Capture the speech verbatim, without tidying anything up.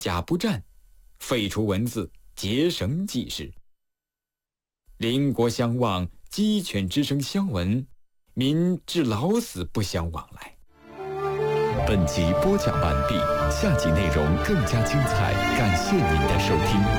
甲不战，废除文字，结绳记事。邻国相望，鸡犬之声相闻，民至老死不相往来。 本集播讲完毕，下集内容更加精彩，感谢您的收听。